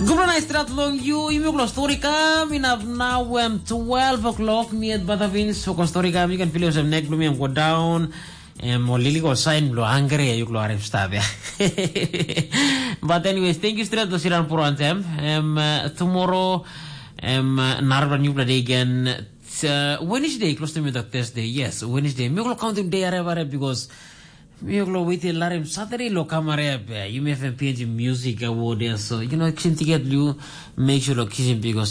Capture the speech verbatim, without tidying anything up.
Gumana istrat long you imi ko story kami na now um twelve o'clock ni at batavin so ko story kami kan pilih usam neck blumi go down em lili ko sign lo angre you lo arif stab ya. But anyways, thank you straight to siran puro antem. Um tomorrow um narba new day again. Uh, Wednesday close to me that Thursday. Yes, Wednesday. Me ko counting day are because we go with the Larim Saturday lo camera you may have P N G music award so you know can to get you make sure location because